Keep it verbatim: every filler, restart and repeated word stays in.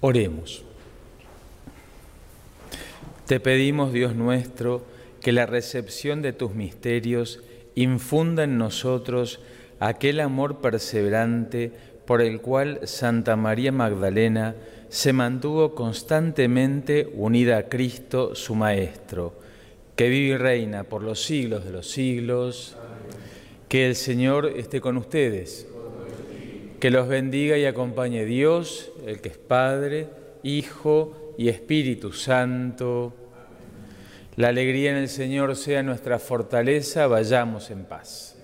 Oremos. Te pedimos, Dios nuestro, que la recepción de tus misterios infunda en nosotros aquel amor perseverante por el cual Santa María Magdalena se mantuvo constantemente unida a Cristo, su Maestro, que vive y reina por los siglos de los siglos. Que el Señor esté con ustedes. Que los bendiga y acompañe Dios, el que es Padre, Hijo y Espíritu Santo. La alegría en el Señor sea nuestra fortaleza. Vayamos en paz.